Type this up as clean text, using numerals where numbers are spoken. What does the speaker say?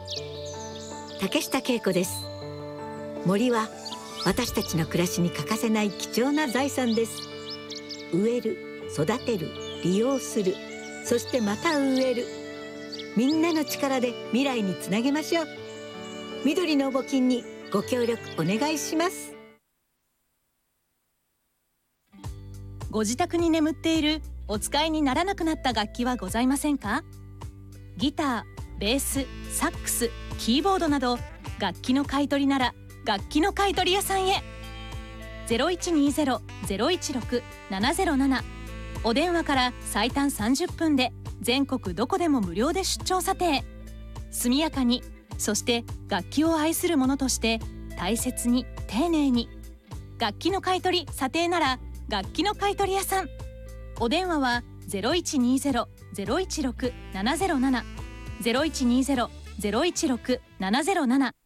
竹下恵子です。森は私たちの暮らしに欠かせない貴重な財産です。植える、育てる、利用する、そしてまた植える。みんなの力で未来につなげましょう。緑の募金にご協力お願いします。 ご自宅に眠っているお使いにならなくなった楽器はございませんか？ギター、ベース、サックス、キーボードなど楽器の買い取りなら楽器の買い取り屋さんへ。 0120-016-707 お電話から最短30分で全国どこでも無料で出張査定。速やかに、そして楽器を愛する者として大切に丁寧に。楽器の買い取り査定なら楽器の買い取り屋さん。お電話は 0120-016-707 0120-016-707